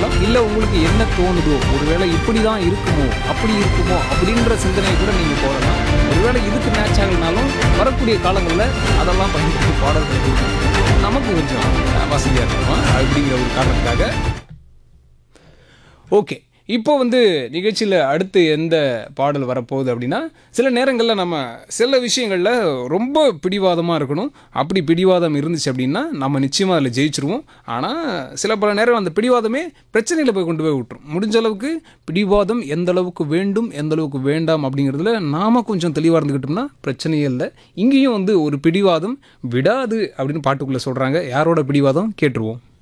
போடலாம். இல்லை உங்களுக்கு என்ன தோணுதோ, ஒருவேளை இப்படி தான் இருக்குமோ அப்படின்ற சிந்தனையை கூட நீங்கள் போடலாம். ஒருவேளை இதுக்கு மேட்ச் ஆகலைனாலும் வரக்கூடிய காலங்களில் அதெல்லாம் பயன்படுத்தி பாடல்கள் நமக்கு கொஞ்சம் வசதியாக இருக்கும் அப்படிங்கிற ஒரு காரணத்துக்காக. ஓகே, இப்போ நிகழ்ச்சியில் அடுத்து எந்த பாடல் வரப்போகுது அப்படின்னா, சில நேரங்களில் நம்ம சில விஷயங்களில் ரொம்ப பிடிவாதமாக இருக்கணும். அப்படி பிடிவாதம் இருந்துச்சு அப்படின்னா நம்ம நிச்சயமாக அதில் ஜெயிச்சிருவோம். ஆனால் பல நேரம் அந்த பிடிவாதமே பிரச்சனையில் கொண்டு போய் விட்டுரும். முடிஞ்ச அளவுக்கு பிடிவாதம் எந்த அளவுக்கு வேண்டும், எந்த அளவுக்கு வேண்டாம் அப்படிங்கிறதுல நாம் கொஞ்சம் தெளிவாக இருந்துக்கிட்டோம்னா பிரச்சனையே இல்லை. இங்கேயும் ஒரு பிடிவாதம் விடாது அப்படின்னு பாட்டுக்குள்ளே சொல்கிறாங்க. யாரோட பிடிவாதம் கேட்டுருவோம்.